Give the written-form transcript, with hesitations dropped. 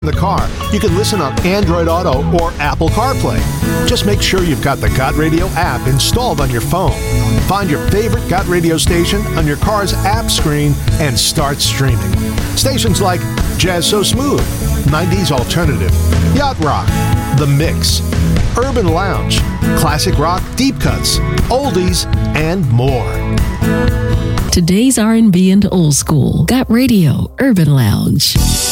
the car, you can listen on Android Auto or Apple CarPlay. Just make sure you've got the Got Radio app installed on your phone. Find your favorite Got Radio station on your car's app screen and start streaming. Stations like Jazz So Smooth, 90s Alternative, Yacht Rock, The Mix, Urban Lounge, Classic Rock Deep Cuts, Oldies, and more. Today's R&B and old school. Got Radio Urban Lounge.